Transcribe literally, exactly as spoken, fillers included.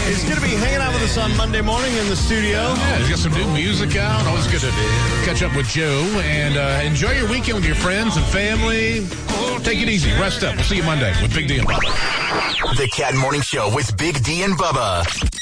He's going to be hanging out with us on Monday morning in the studio. Yeah, he's got some new music out. Always good to catch up with Joe. And uh, enjoy your weekend with your friends and family. Take it easy. Rest up. We'll see you Monday with Big D and Bubba. The Cat Morning Show with Big D and Bubba.